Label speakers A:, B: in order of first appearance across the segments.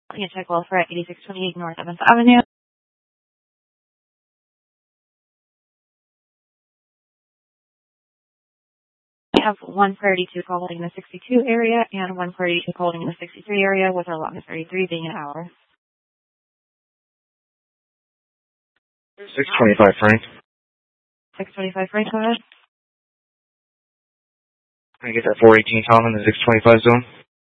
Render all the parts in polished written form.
A: You check welfare at 8628 North 7th Avenue. We have one priority 2 call holding in the 62 area and one priority 2 call holding in the 63 area, with our longest 33 being an hour.
B: 625 Frank.
A: 625 Frank, go ahead.
B: Can I get that 418 Tom in the 625 zone?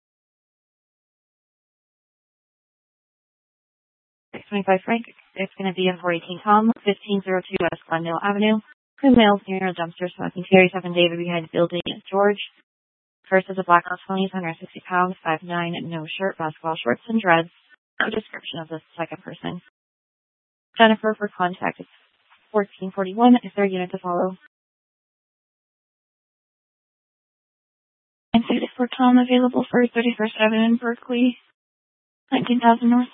A: 625 Frank, it's going to be in 418 Tom, 1502 West Glendale Avenue. 2 males near a dumpster smoking Terry 7 David behind the building is George. First is a black Australian, 160 pounds, 5'9", no shirt, basketball shorts, and dreads. No description of the second person. Jennifer, for contact, it's 1441. Is there a unit to follow? And 64 Tom available for 31st Avenue in Berkeley, 19,000 North.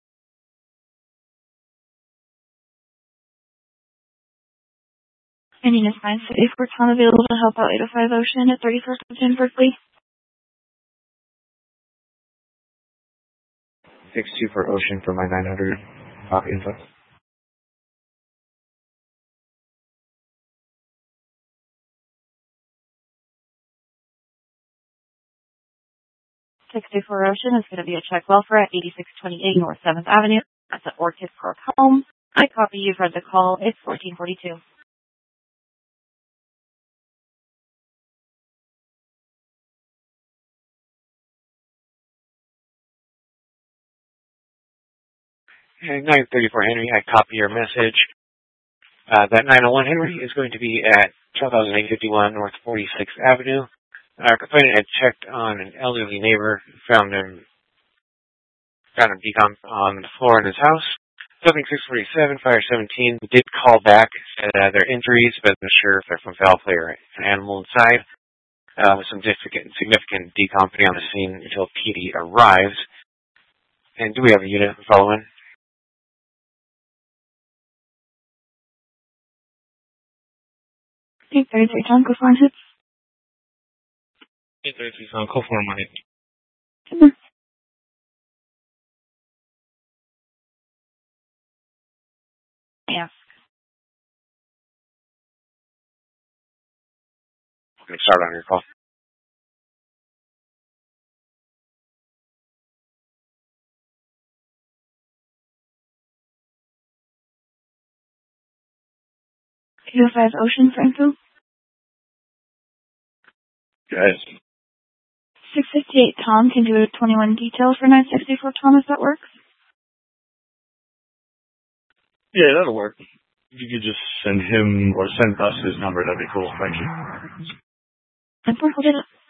A: Ending is 964 Tom available to help out 805 Ocean at 31st Avenue in Berkeley.
B: 62 for Ocean for my 900 copy info.
A: For Ocean is going to be a check welfare at 8628 North 7th Avenue. That's at Orchid Park Home. I copy you've read the call. It's 1442.
B: And 934 Henry, I copy your message. That 901 Henry is going to be at 12,851 North 46th Avenue. Our complainant had checked on an elderly neighbor, found him decomp on the floor in his house. Something 647, Fire 17 did call back, said they're injuries, but not sure if they're from foul play or an animal inside. With some significant decomping on the scene until PD arrives. And do we have a unit following?
A: 833 Tom, go for it.
B: 833 Tom, call for my hit.
A: Yes.
B: I'm going to start on your call.
A: You have Ocean, Franco?
B: Guys.
A: 658 Tom can do a 21 detail for 964 Tom if that works.
C: Yeah, that'll work. If you could just send him or send us his number, that'd be cool. Thank you.
A: Hold it up.